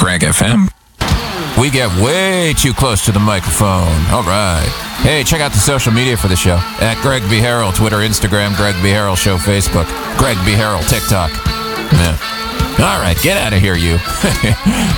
Craig FM. We get way too close to the microphone. All right. Hey, check out the social media for the show. At Greg B. Harrell, Twitter, Instagram, Greg B. Harrell Show, Facebook. Greg B. Harrell, TikTok. Yeah. All right, get out of here, you.